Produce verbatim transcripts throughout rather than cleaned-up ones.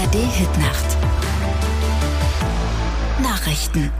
R D-Hitnacht. Nachrichten.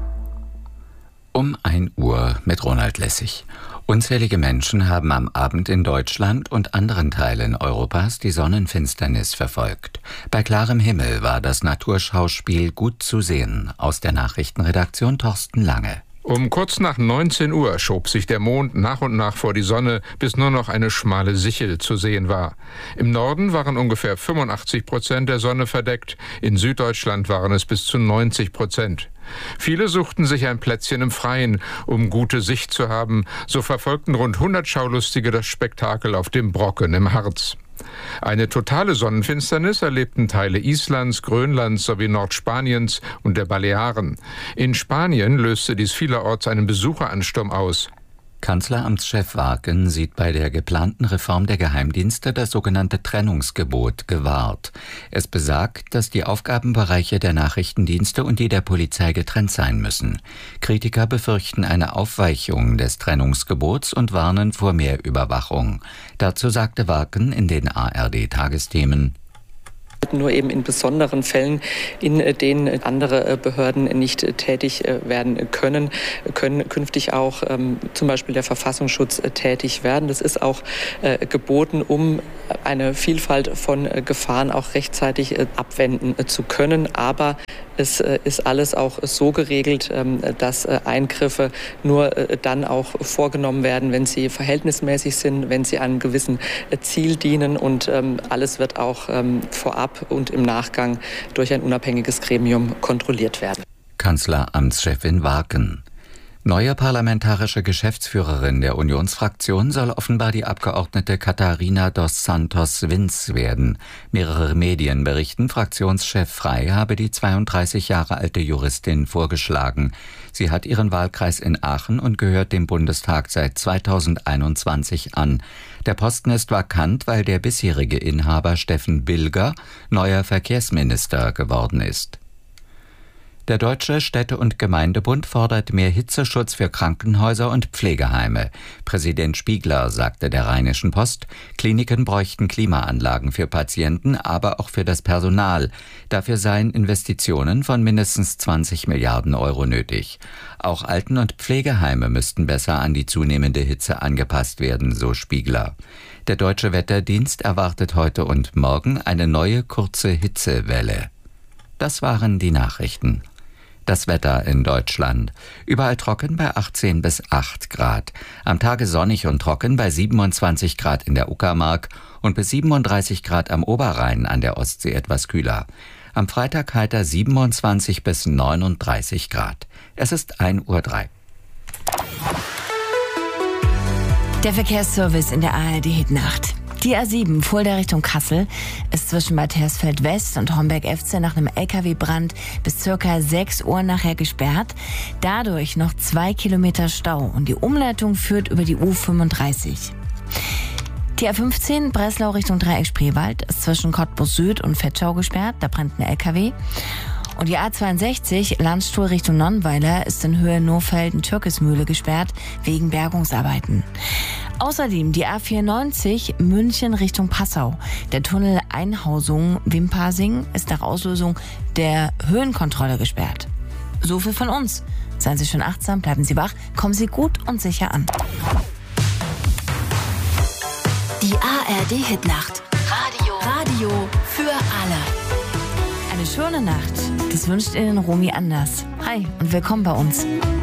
Um ein Uhr mit Ronald Lessig. Unzählige Menschen haben am Abend in Deutschland und anderen Teilen Europas die Sonnenfinsternis verfolgt. Bei klarem Himmel war das Naturschauspiel gut zu sehen. Aus der Nachrichtenredaktion Thorsten Lange. Um kurz nach neunzehn Uhr schob sich der Mond nach und nach vor die Sonne, bis nur noch eine schmale Sichel zu sehen war. Im Norden waren ungefähr fünfundachtzig Prozent der Sonne verdeckt, in Süddeutschland waren es bis zu neunzig Prozent. Viele suchten sich ein Plätzchen im Freien, um gute Sicht zu haben. So verfolgten rund hundert Schaulustige das Spektakel auf dem Brocken im Harz. Eine totale Sonnenfinsternis erlebten Teile Islands, Grönlands sowie Nordspaniens und der Balearen. In Spanien löste dies vielerorts einen Besucheransturm aus. Kanzleramtschef Waaken sieht bei der geplanten Reform der Geheimdienste das sogenannte Trennungsgebot gewahrt. Es besagt, dass die Aufgabenbereiche der Nachrichtendienste und die der Polizei getrennt sein müssen. Kritiker befürchten eine Aufweichung des Trennungsgebots und warnen vor mehr Überwachung. Dazu sagte Waaken in den A R D-Tagesthemen: Nur eben in besonderen Fällen, in denen andere Behörden nicht tätig werden können, können künftig auch ähm, zum Beispiel der Verfassungsschutz tätig werden. Das ist auch äh, geboten, um eine Vielfalt von äh, Gefahren auch rechtzeitig äh, abwenden äh, zu können. Aber es äh, ist alles auch so geregelt, ähm, dass äh, Eingriffe nur äh, dann auch vorgenommen werden, wenn sie verhältnismäßig sind, wenn sie einem gewissen äh, Ziel dienen, und ähm, alles wird auch ähm, vorab und im Nachgang durch ein unabhängiges Gremium kontrolliert werden. Kanzleramtschefin Waaken. Neue parlamentarische Geschäftsführerin der Unionsfraktion soll offenbar die Abgeordnete Catarina dos Santos Vins werden. Mehrere Medien berichten, Fraktionschef Frey habe die zweiunddreißig Jahre alte Juristin vorgeschlagen. Sie hat ihren Wahlkreis in Aachen und gehört dem Bundestag seit zweitausendeinundzwanzig an. Der Posten ist vakant, weil der bisherige Inhaber Steffen Bilger neuer Verkehrsminister geworden ist. Der Deutsche Städte- und Gemeindebund fordert mehr Hitzeschutz für Krankenhäuser und Pflegeheime. Präsident Spiegler sagte der Rheinischen Post, Kliniken bräuchten Klimaanlagen für Patienten, aber auch für das Personal. Dafür seien Investitionen von mindestens zwanzig Milliarden Euro nötig. Auch Alten- und Pflegeheime müssten besser an die zunehmende Hitze angepasst werden, so Spiegler. Der Deutsche Wetterdienst erwartet heute und morgen eine neue kurze Hitzewelle. Das waren die Nachrichten. Das Wetter in Deutschland. Überall trocken bei achtzehn bis acht Grad. Am Tage sonnig und trocken bei siebenundzwanzig Grad in der Uckermark und bis siebenunddreißig Grad am Oberrhein, an der Ostsee etwas kühler. Am Freitag heiter siebenundzwanzig bis neununddreißig Grad. Es ist ein Uhr drei. Der Verkehrsservice in der A R D-Hitnacht. Die A sieben Fulda Richtung Kassel ist zwischen Bad Hersfeld West und Homberg-F C nach einem L K W-Brand bis circa sechs Uhr nachher gesperrt. Dadurch noch zwei Kilometer Stau und die Umleitung führt über die U fünfunddreißig. Die A fünfzehn Breslau Richtung Dreieck-Spreewald ist zwischen Cottbus Süd und Vetschau gesperrt, da brennt ein L K W. Und die A zweiundsechzig Landstuhl Richtung Nonnweiler ist in Höhe Nohfelden-Türkismühle gesperrt wegen Bergungsarbeiten. Außerdem die A vierundneunzig München Richtung Passau. Der Tunnel Einhausung Wimpasing ist nach Auslösung der Höhenkontrolle gesperrt. So viel von uns. Seien Sie schön achtsam, bleiben Sie wach, kommen Sie gut und sicher an. Die A R D-Hitnacht. Radio. Radio für alle. Eine schöne Nacht. Das wünscht Ihnen Romy Anders. Hi und willkommen bei uns.